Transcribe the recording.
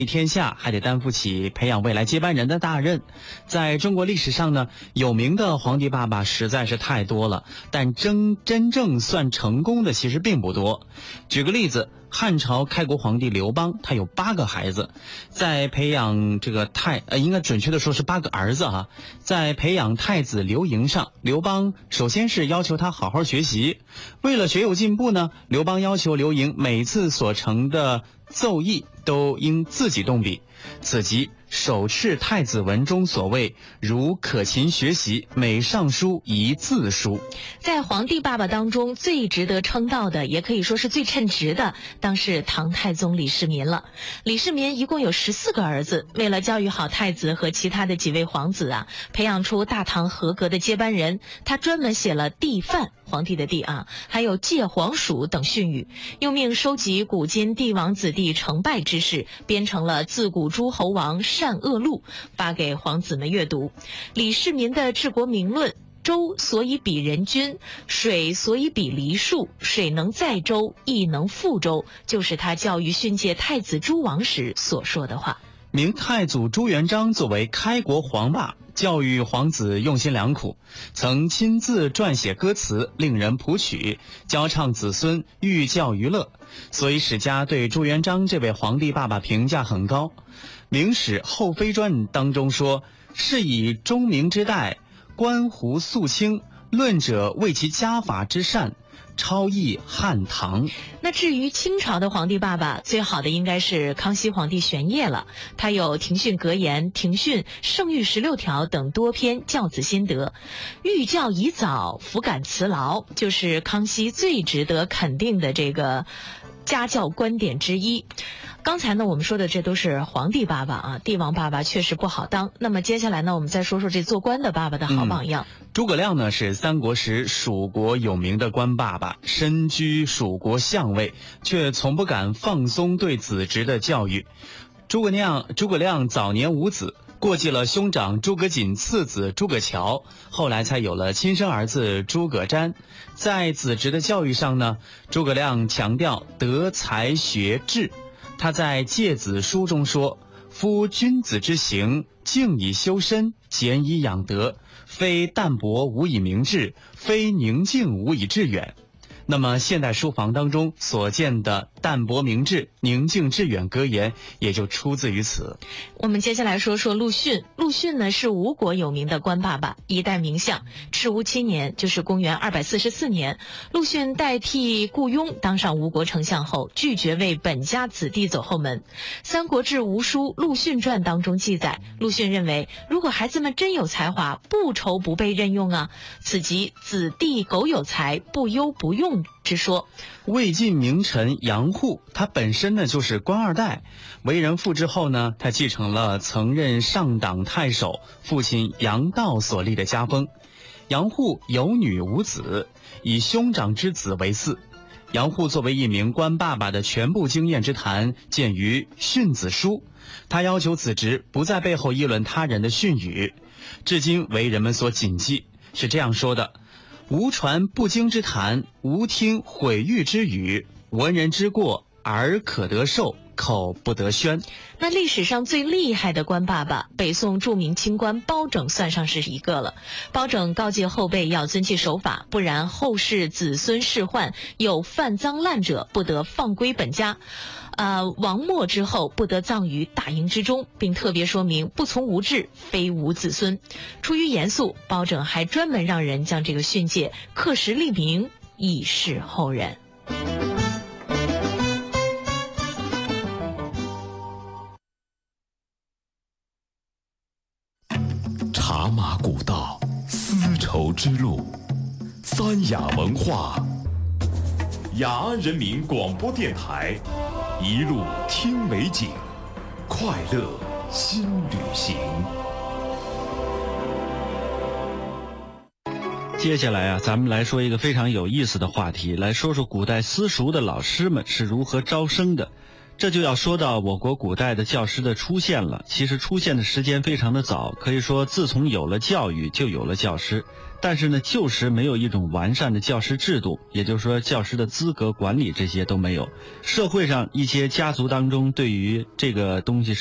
天下，还得担负起培养未来接班人的大任。在中国历史上呢，有名的皇帝爸爸实在是太多了，但真正算成功的其实并不多。举个例子，汉朝开国皇帝刘邦，他有8个孩子，在培养这个应该准确的说是8个儿子哈。在培养太子刘盈上，刘邦首先是要求他好好学习，为了学有进步呢，刘邦要求刘盈每次所成的奏议都应自己动笔，此即手敕太子文中所谓如可勤学习，每上书宜自书。 在皇帝爸爸当中最值得称道的，也可以说是最称职的，当是唐太宗李世民了。李世民一共有14个儿子，为了教育好太子和其他的几位皇子啊，培养出大唐合格的接班人，他专门写了帝范，皇帝的帝啊，还有戒皇属等训语，又命收集古今帝王子弟成败之事，编成了自古诸侯王善恶录，发给皇子们阅读。李世民的治国名论，周所以比人君，水所以比梨树，水能载舟，亦能覆舟，就是他教育训诫太子诸王时所说的话。 明太祖朱元璋作为开国皇霸，教育皇子用心良苦，曾亲自撰写歌词，令人谱曲，教唱子孙，寓教于乐，所以史家对朱元璋这位皇帝爸爸评价很高。《明史后妃传》当中说，是以中明之代，观胡肃清，论者为其家法之善，超逸汉唐。 那至于清朝的皇帝爸爸，最好的应该是康熙皇帝玄烨了。他有庭训格言、庭训、圣谕16条等多篇教子心得，寓教宜早，抚感辞劳，就是康熙最值得肯定的这个家教观点之一。刚才呢，我们说的这都是皇帝爸爸啊，帝王爸爸确实不好当。那么接下来呢，我们再说说这做官的爸爸的好榜样。 诸葛亮呢是三国时蜀国有名的官爸爸，身居蜀国相位，却从不敢放松对子侄的教育。诸葛亮早年无子，过继了兄长诸葛瑾次子诸葛乔，后来才有了亲生儿子诸葛瞻。在子侄的教育上呢，诸葛亮强调德才学智。他在诫子书中说，夫君子之行，静以修身，俭以养德，非淡泊无以明志，非宁静无以致远。那么现代书房当中所见的淡泊明志、宁静致远格言，也就出自于此。 我们接下来说说陆逊。陆逊呢是吴国有名的官爸爸，一代名相。赤乌7年，就是公元244年，陆逊代替顾雍当上吴国丞相后，拒绝为本家子弟走后门。《三国志·吴书·陆逊传》当中记载，陆逊认为，如果孩子们真有才华，不愁不被任用啊，此即子弟苟有才，不忧不用之说。 魏晋名臣杨户，他本身呢就是官二代，为人父之后呢，他继承了曾任上党太守父亲杨道所立的家风。杨户有女无子，以兄长之子为嗣。杨户作为一名官爸爸的全部经验之谈，见于《训子书》，他要求子侄不在背后议论他人的训语，至今为人们所谨记。是这样说的：无传不经之谈，无听毁誉之语，闻人之过，耳可得受，口不得宣。 那历史上最厉害的官爸爸，北宋著名清官包拯算上是一个了。包拯告诫后辈要遵纪守法，不然后世子孙仕宦有犯赃滥者，不得放归本家。亡没之后不得葬于大营之中，并特别说明不从无志，非无子孙。出于严肃，包拯还专门让人将这个训诫刻石立名，以示后人。 茶马古道，丝绸之路，三雅文化，雅安人民广播电台，一路听美景，快乐新旅行。 接下来咱们来说一个非常有意思的话题，来说说古代私塾的老师们是如何招生的。 这就要说到我国古代的教师的出现了。其实出现的时间非常的早，可以说自从有了教育就有了教师。但是呢，旧时没有一种完善的教师制度，也就是说教师的资格管理这些都没有。社会上一些家族当中对于这个东西